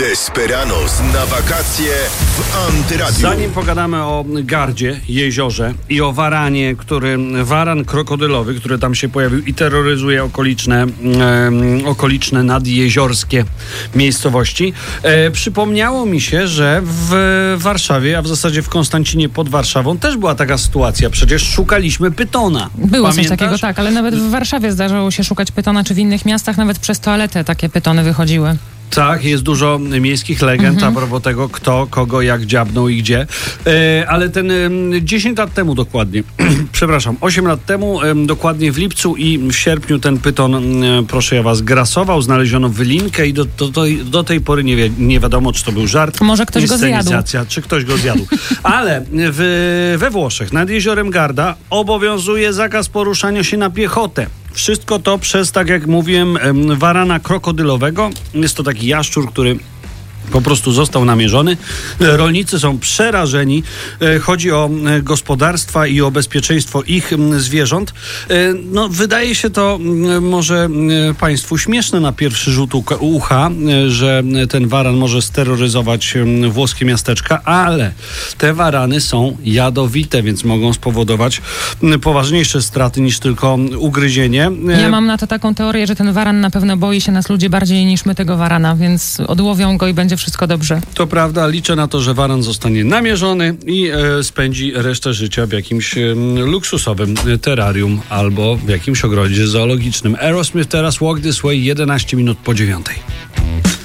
Desperados na wakacje w Antyradiu. Zanim pogadamy o gardzie, jeziorze i o waranie, waran krokodylowy, który tam się pojawił i terroryzuje okoliczne nadjeziorskie miejscowości, przypomniało mi się, że w Warszawie, a w zasadzie w Konstancinie pod Warszawą też była taka sytuacja. Przecież szukaliśmy pytona. Było Pamiętasz? coś takiego, tak, ale nawet w Warszawie zdarzało się szukać pytona, czy w innych miastach nawet przez toaletę takie pytony wychodziły. Tak, jest dużo miejskich legend a propos tego, kto, kogo, jak dziabnął i gdzie. Ale 10 lat temu dokładnie, 8 lat temu, dokładnie w lipcu i w sierpniu ten pyton, proszę ja was, grasował, znaleziono wylinkę i do tej pory nie wiadomo, czy to był żart, może ktoś go zjadł. Czy ktoś go zjadł. Ale we Włoszech nad jeziorem Garda obowiązuje zakaz poruszania się na piechotę. Wszystko to przez, tak jak mówiłem, warana krokodylowego. Jest to taki jaszczur, który po prostu został namierzony. Rolnicy są przerażeni. Chodzi o gospodarstwa i o bezpieczeństwo ich zwierząt. No, wydaje się to może państwu śmieszne na pierwszy rzut ucha, że ten waran może steroryzować włoskie miasteczka, ale te warany są jadowite, więc mogą spowodować poważniejsze straty niż tylko ugryzienie. Ja mam na to taką teorię, że ten waran na pewno boi się nas ludzi bardziej niż my tego warana, więc odłowią go i będzie wszystko dobrze. To prawda, liczę na to, że waran zostanie namierzony i spędzi resztę życia w jakimś luksusowym terrarium albo w jakimś ogrodzie zoologicznym. Aerosmith teraz Walk This Way, 11 minut po 9.